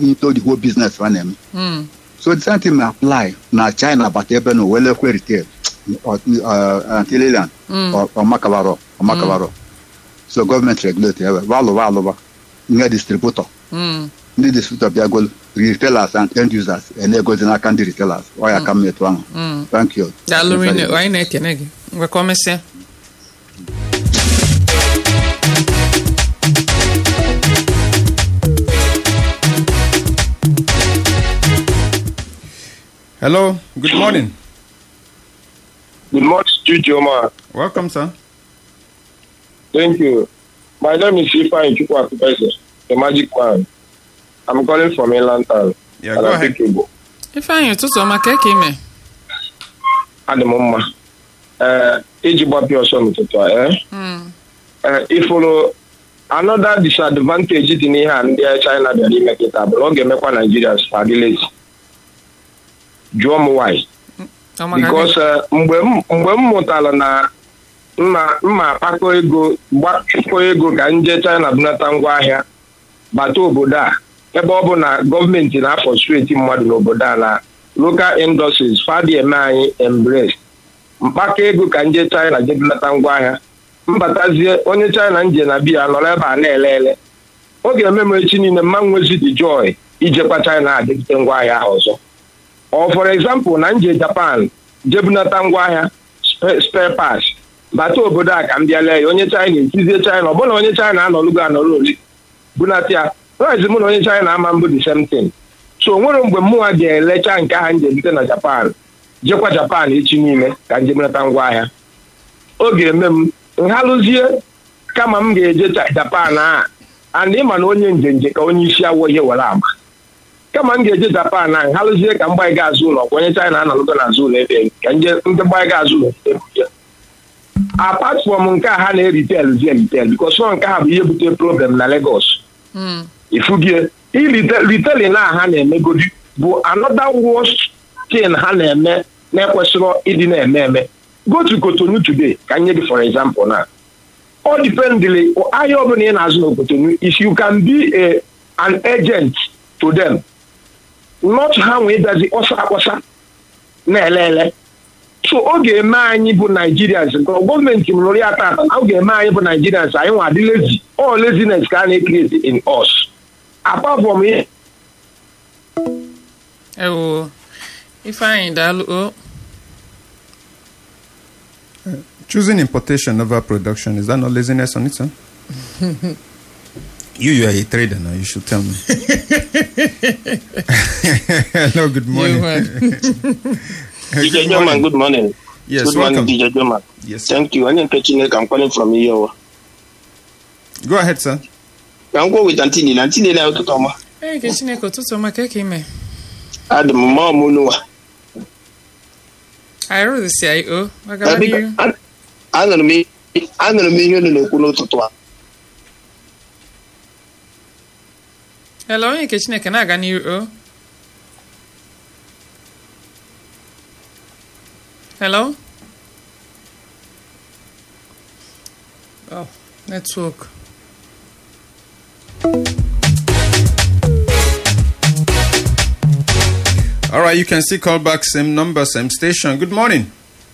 into the whole business for them. So the same thing may apply na China, but even no well retail or Antillean or Macavaro. So government regulate Valo near distributor. The distributor be able retailers and end users and they go to can retailers. Why I come here to one. Thank you. Why not? We come say. Hello, good morning. Good morning, Joma. Welcome, sir. Thank you. My name is Ifeanyi Chukwuakubeze, the magic man. I'm calling from Inland Town. Yeah, go ahead. Ifeanyi, tutu ọmaka ka ime. Adị m mma. Iji gbapịa ọsọ n'ụtụtụ a. Ifuru another disadvantage dị n'ihe a ndị China bịara ime kịta bụ na ọ ga-emekwa Nigeria adịlezi. Jụọ m why. Because mgbe m mụtara na mma akpakọ ego ka nje China bunata ngwaahịa bata obodo a ebe ọ bụ na gọọmenti na-afọstreti mmadụ n'obodo a na local industries fadị eme anyị embrace mkpakọ ego ka nje China je bunata ngwaahịa mbatazie onye China nje na biya nọrọ ebe a na-ele ọ ga-eme m echi niile mma nwezi the joy ijekwa China adịpụta ngwaahịa ahụ ọzọ. Or for example, na nje Japan jebunata ngwaahịa spare parts bata obodo a ka m bịa lee ya onye China etizie China ọ bụla onye China anọrụ oli bunata ya price mụ na onye China ama mbụ the same thing. So nwere mgbe mụnwa ga-elecha nke ha nje bute na Japan jekwa Japan echi niile ka nje bunata ngwaahịa ọ ga-eme m nhalụzie kama m ga-eje Japan a and ịma na onye njenje ka onye isi awọ ihe were ama kama m ga-eje Japan na nhalụzie ka mgbanye ga-azụ ụlọ onye China anọlụgo n'azụ ụlọ ebe ka nje ndị mgbanye ga-azụ ụlọ ebuje apart from nke a ha na-eritel because ọ nke ha bụ ihe bute problem na Lagos ifugie retailing na ha na-emegodi bụ another worst thing ha na-eme na-ekwesịrị ịdị na-eme go to Cotonou today ka nye gị for example na all dependly ahịa ọbụla ị na-azụ na Cotonou if you can be an agent to them not ha nwee dazi ọsa na-ele so ọ ga-eme anyị bụ Nigerians gọọmenti mụrụ ya taa ọ ga-eme anyị bụ Nigerians anyị nwa adị lazy all laziness ka a na-create in us apart from it. Ifeanyi daalụ. Choosing importation over production, is that not laziness on its own? You are a trader now, you should tell me. Hello, good morning. DJ German, good morning. Yes, good welcome. morning, DJ German. Yes. Thank you. I'm calling from Iowa. Go ahead, sir. I'm going with Antini. Antini na ụtụtụ ọma. Chineke ụtụtụ ọmaka ka ime. Adị m mma ọmụnụwa. Arụ si ayo. Anụrụ m ihe unu na-ekwu n'ụtụtụ a. Hello, onye nke Chineke na-aga n'iru. Hello? Oh, network. All right, you can still call back, same number, same station. Good morning.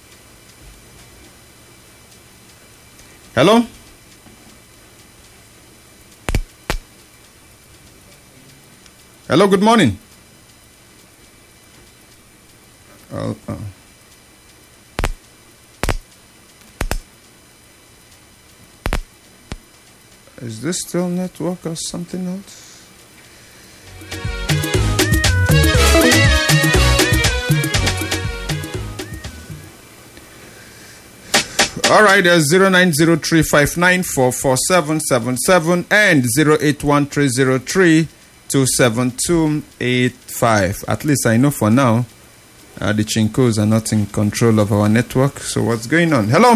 Hello? Hello, good morning. Is this still network or something else? All right, there's 0903594477 and 0813032785. At least I know for now the Chinkos are not in control of our network. So what's going on? Hello?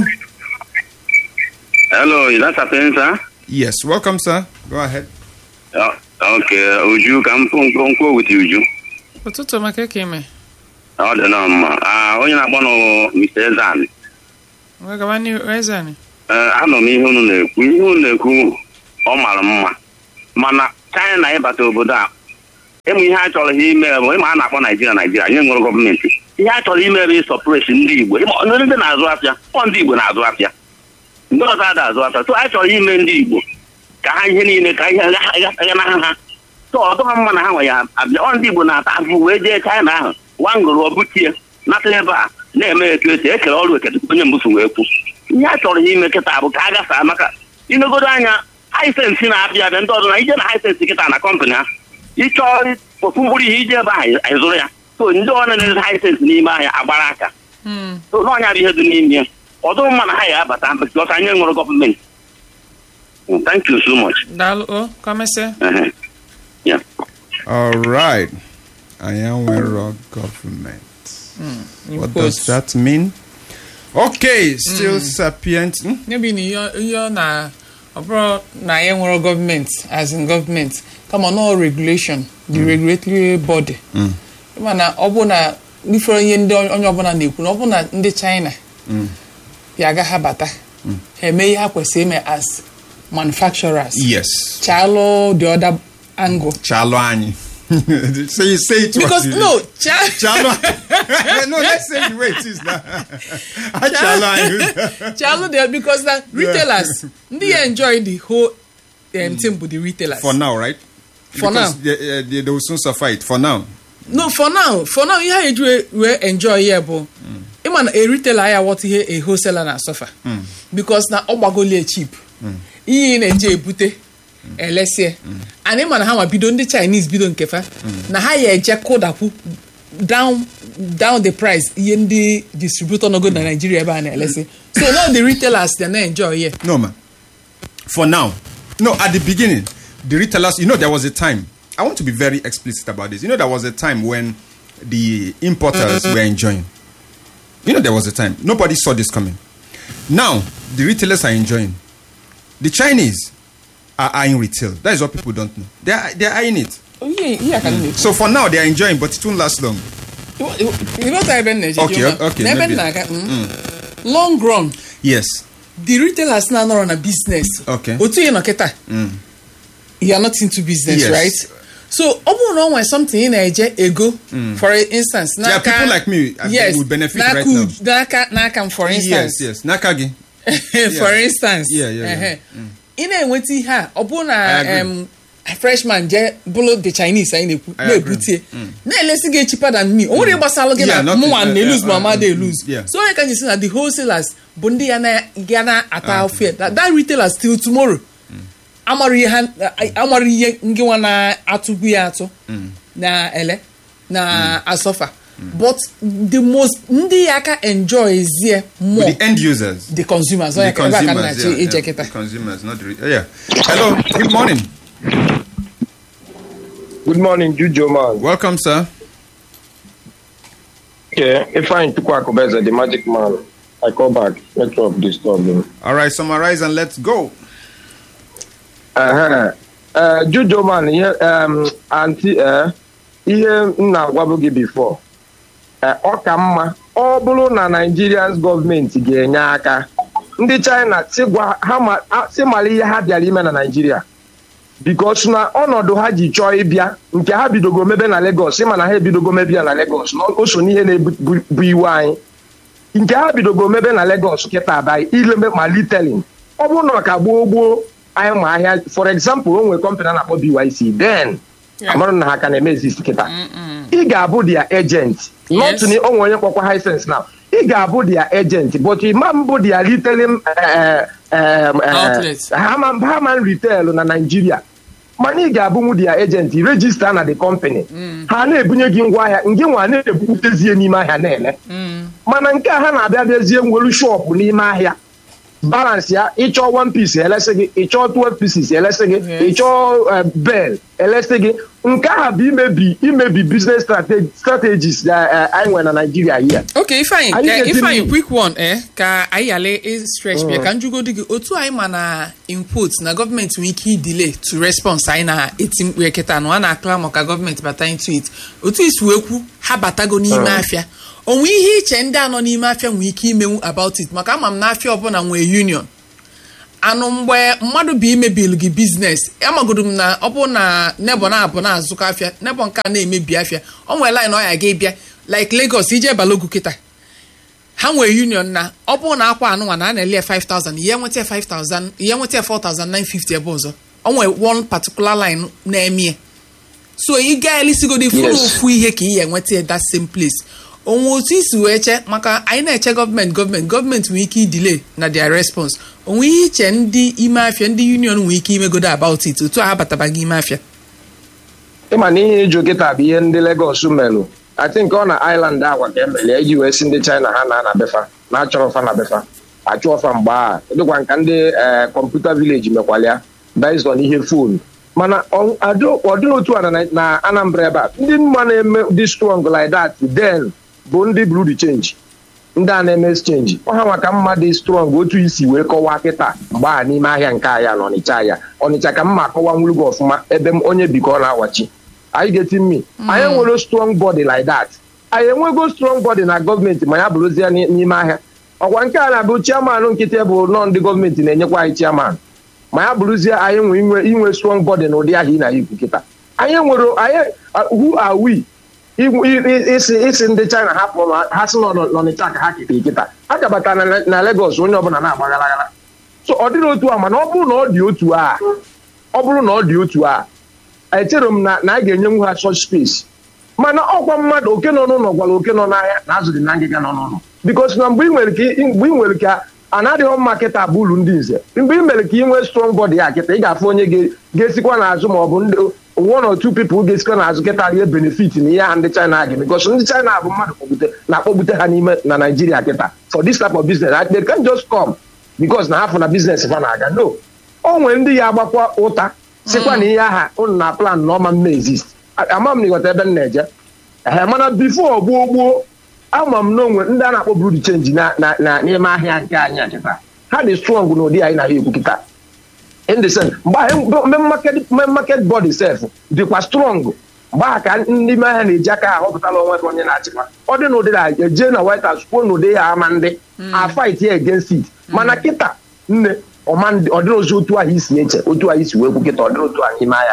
Hello, is that happening, sir? Yes, welcome, sir. Go ahead. Okay, Uju, come with Uju. Ụtụtụ ọmaka ka ime. Ọ dị na mma. Onye na-akpọ nụ Mr. Ezani. Wagawa ni Ezani. Anọ m ihe unu na-ekwu ọ mara mma mana China ịbata obodo a ịmụ ihe a chọrọ ha ime bụ ịma a na-akpọ Naijiria nye nwere gọọmenti ihe a chọrọ ime bụ ịsọpres ndị Igbo ndị na-azụ afịa ndị Igbo na-azụ afịa ndị ọzọ ada azụ afịa so a chọrọ ime ndị Igbo ka ha ihe niile ka ihe aga na ha so ọ dọghị mma na ha nwe ya abịa ndị Igbo na-ata afụ wee jee China ahụ wangoro ọbụtie nata ebe a na-eme etu esi ekere ọrụ ekete onye mbụso wee kwu ihe a chọrọ ime kịta bụ ka a gasa maka inegodo anya hisensi na-abịa abịa ndị ọzọ na ije na hisensi kịta na kọmpanị ha ịchọ ofu mkpụrụ ihe ije ebe ahụ ịzụrụ ya so ndị ọrụ na-ere hisensi n'ime ahịa agbara aka so n'ọnya bụ ihe dị n'ime ya ọdụ mma na ha ya abata because anyị nwere gọọmenti. Thank you so much. Dalo, come say. Yeah. All right. I am aware government. What does that mean? Okay, still sapient. Maybe you're na abroad na nwere government as in government. Come on, no regulation, the regulatory body. Mana ọbụna different ihe ndị onye ọbụla na-ekwu na ọbụna ndị China ya agaghị abata eme ihe ha kwesịrị ime as manufacturers. Yes. Chalo the other angle. Chalo anyị. So you say it because no, Chalo. No, let's say the way it is now. Chalo there because the retailers they enjoy the whole thing with the retailers. For now, right? For because now. They will soon suffer it. For now. No, for now, yeah, you enjoy here, but even a retailer, I want to hear a wholesaler na suffer because now obagole cheap. In enjoy bute, let's say, and even how a bidon the Chinese bidon kefa na higher check code up down the price. In the distributor no go to Nigeria by let's say. So now the retailers they enjoy here. No man. For now, no. At the beginning, the retailers, there was a time. I want to be very explicit about this. There was a time when the importers were enjoying. There was a time. Nobody saw this coming. Now, the retailers are enjoying. The Chinese are eyeing retail. That is what people don't know. They are eyeing it. Oh, yeah. So for now, they are enjoying, but it won't last long. Okay. Long run. Yes. The retailers now run a business. Okay. You are not into business, yes. Right? So, when something in ego, for instance, Naka, people like me would benefit right now. Naka, for instance. Yes. Nakagi. For instance. Yeah. In a witty ha, a freshman, below the Chinese, I know, let's get cheaper than me. Only Basalo get more and they lose, Mama, they lose. Yeah. So, I can just say that the wholesalers, Bundiana, Ghana, at our fear, that retailer still tomorrow. Amari ngiwana atubiato na ele na asofa but the most ndi yaka enjoy is here more with the end users, the consumers, the consumers, not the Hello, good morning. Good morning, Jujo man. Welcome, sir. Okay, if I took Wakobeza, the magic man, I call back. Network disturbing. All right, summarize and let's go. Jujo man, ihe nna gwabụ gị before ọ ka mma ọ bụrụ na Nigerian gọọmenti ga-enye aka ndị China si mara ihe ha bịara ime na Nigeria because na ọnọdụ ha ji chọọ ịbịa nke ha bidogo mebe na Lagos ịma na ha ebidogo mebe ya na Lagos na o so n'ihe na-ebu iwe anyị nke ha bidogo mebe na Lagos kịta abaghị ileme ma retailing ọ bụrụ na ka gboo anyị ma ahịa for example o nwere company a na-akpọ BYC then amarụ na ha ka na-eme exist kịta ị ga-abụ their agent not ni onwe onye kpọkwa hisense now ị ga-abụ their agent but imam bụ their retailing Haman retail na Nigeria mana ị ga-abụ their agent register na the company ha na-ebunye gị ngwaahịa ngị nwa na-ebutezie n'ime ahịa na-ele mana nke a ha na-abịa bịazie nwere shop n'ime ahịa balance ya ịchọ 1 piece elese gị ịchọ 12 pieces elese gị ịchọ bell elese gị nke a bụ imebi business strategies anyị nwere na Nigeria here. Okay, if I quick one ka anyị yale stretch bịa ka njugo dị gị otu anyị ma na input na gọọmenti nwere ike delay to response anyị na eti mkpu eketa na na akla maka gọọmenti bata into it otu isi wee kwu ha batago n'ime afịa onwe ihe iche ndị anọ n'ime afịa nwere ike imenwu about it maka ama m na afịa ọbụla nwee union anụ mgbe mmadụ bụ imebil gị biznes amagodo m na ọ bụ na nebo na-abụ na-azụkọ afịa nebo nke a na-emebi afịa o nwere line ọ ya ga ịbịa like Lagos ije Balogu kịta ha nwere union na ọ bụ na akwa anụnwa na a na-ele 5,000 ihe nweta 5,000 ihe nweta 4,950 ebe ọzọ o nwere one particular line na-emie so ị gaa elisigodi furu ofu ihe ka ị ya enweta that same place onwe otu isi wee chee maka anyị na-eche gọọmenti nwere ike delay na their response onwe ihe iche ndị ime afịa ndị union nwere ike imegodo about it otu a batabaghị ime afịa ịma na ihe ịjụ kịta bụ ihe ndị Lagos melụ I think ọ na island agwa ka emeli iji wee si ndị China ha na befa na-achọrọ fa na befa achụọ fa mgbe a dịkwa nka ndị kọmputa village mekwalịa based on ihe fon mana ọ dịghị otu a na Anambra ebe a ndị mma na-eme dị strong like that then bụ ndị blue the change ndị a na-eme exchange ọha maka mma dị strong otu isi wee kọwaa kịta mgbe a n'ime ahịa nke ahịa na Ọnịcha ka mma akọwa nwulugo ọfụma ebe onye bikọ na-awachi anyị get me anyị nwere strong body like that anyị enwego strong body na gọọmenti ma ya bụrụzie n'ime ahịa ọkwa nke a na-abụ chairman nkịtị bụ nọ ndị gọọmenti na-enyekwa anyị chairman ma ya bụrụzie anyị inwe strong body na ụdị ahịa ị na-ekwu kịta anyị nwere who are we isi ndị China ha si n'Ọnịcha ka ha kịta ha gabatara na Lagos onye ọbụla na-agbagharagara so ọ dịrị otu a mana ọ bụrụ na ọ dị otu a echere m na a ga-enyenwu ha such space mana ọkwa mmadụ oke nọ n'ụlọ gwara oke nọ n'ahịa na azụ dị na ngịga nọ n'ụlọ because na mgbe ị nwere ka a na-adịghị mma kịta bụ ulu ndị nze mgbe ị mere ka ị nwee strong body ya kịta ị ga-afụ onye ga-esikwa n'azụ ma ọ bụ ndị one or two people ga-esikwa n'azụ kịta rie benefit na ihe ha ndị China gị because ndị China bụ mmadụ na-akpọgbute ha n'ime na Nigeria kịta for this type of business they can just come because na hafụ na business fa na-aga no o nwere ndị ya agbakwa ụta sikwa na ihe aha ụnụ na plan na ọma mma exist ama m na ịghọta ebe m na-eje mana before gboo ama m na onwe ndị a na-akpọ blue change na n'ime ahịa nke anyị kịta ha dị strong n'ụdị anyị na ha ekwu kịta in the sense mgbe market body self dịkwa strong mgbe a ka ndị ime ahịa na-eji aka ha họpụtala onwe ha onye na-achịkwa ọ dị n'ụdị na eje na White House kwuo n'ụdị ya ama ndị a fight ya against it mana kịta nne ọ dịrị ozi otu ahụ isi eche otu ahụ isi wee kwu kịta ọ dịrị otu ahụ ime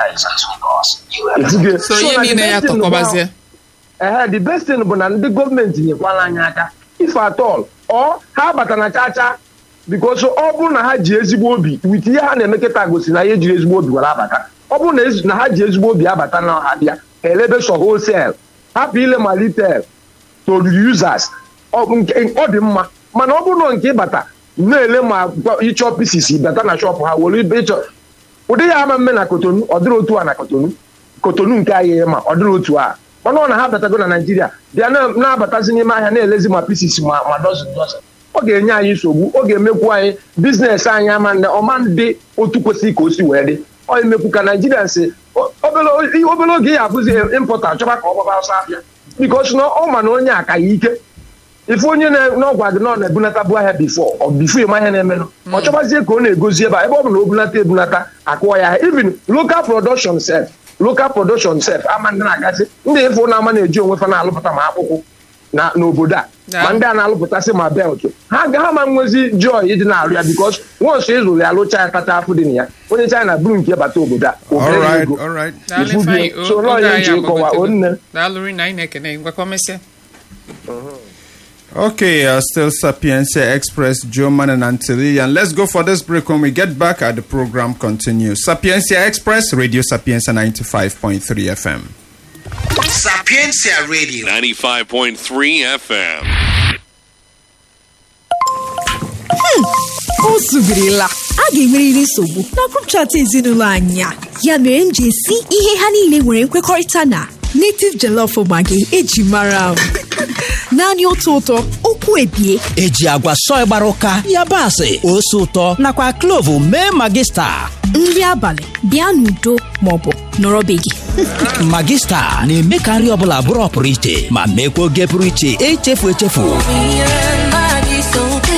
ahịa the best thing bụ na ndị gọọmenti nyekwala anyị aka if at all ha bata na chacha because ọ bụrụ na ha ji ezigbo obi wit ihe ha na-eme kịta gosi na ihe jiri ezigbo obi were abata ọ bụrụ na ha ji ezigbo obi abata na ha bịa elebe so wholesale hapụ ile ma retail to users ọ dị mma mana ọ bụrụ na nke ịbata na-ele ma ịchọ pieces bata na shop ha were ibe ịchọ ụdị ya ama mme na Kotonu ọ dịrị otu a na Kotonu nke anyị ma ọ dịrị otu a mana ọ na ha batago na Naịjirịa bịa na-abatazi n'ime ahịa na-elezi ma pieces ma dozen ọ ga-enye anyị nsogbu ọ ga-emekwu anyị biznes anyị ọma ndị otu kwesịrị ka o si wee dị ọ emekwu ka Naịjirịa si obere oge ya abụzi impọta chọba ka ọ gbaba ọsọ afịa bikos na ọ ma na onye aka ya ike ife onye n'ọgwa gị na ọ na-ebunata bụ ahịa bifo ịma ihe na-emenụ ọ chọbazie ka ọ na-egozi ebe ọ bụ na o ebunata akụọ ya ahịa even local production self ama ndị na-agasị ndị ịfụ na-ama na-eji onwe fa na-alụpụta ma akwụkwọ n'obodo a ma ndị a na-alụpụtasị ma belt ha ma nwezi joy ịdị na-arụ ya bikos nwonsọ ịzụrụ ya lụcha ya tacha afụ dị na ya onye China buru nke bata obodo a Okay, still Sapientia Express, Joe Man and Antilian. Let's go for this break. When we get back, the program continues. Sapientia Express, Radio Sapientia 95.3 FM. Sapientia Radio 95.3 FM. O subirila a ga-enwerịrị nsogbu na group chat ezinụlọ anyị a. Ya mere m ji esi ihe ha niile nwere nkwekọrịta na native jollof maggi eji mara m. Naanị otu ụtọ okwu ebie eji agwa sọị gbara ụka yabasị ose ụtọ nakwa klovu mee magista. Nri abalị bịa n'udo maọbụ nọrọ be gị. Magista na-eme ka nri ọbụla bụrụ ọpụrụ iche ma meekwa oge pụrụ iche echefu.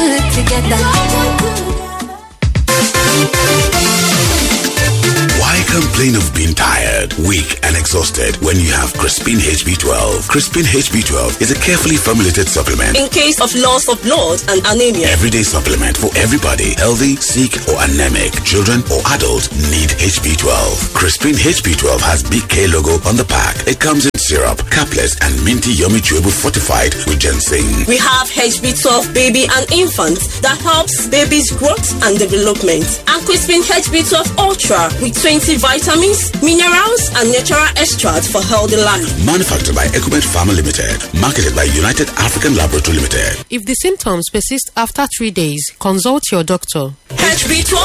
Why complain of being tired, weak, and exhausted when you have Crispin HB12. Crispin HB12 is a carefully formulated supplement in case of loss of blood and anemia. Everyday supplement for everybody, healthy, sick, or anemic. Children or adults need HB12. Crispin HB12 has Big K logo on the pack. It comes in syrup, capless, and minty yummy chewable fortified with ginseng. We have HB12 baby and infant that helps baby's growth and development. And Crispin HB12 Ultra with 20 vitamins, minerals, and natural extract for healthy life. Manufactured by Ecomed Pharma Limited. Marketed by United African Laboratory Limited. If the symptoms persist after 3 days, consult your doctor. HB12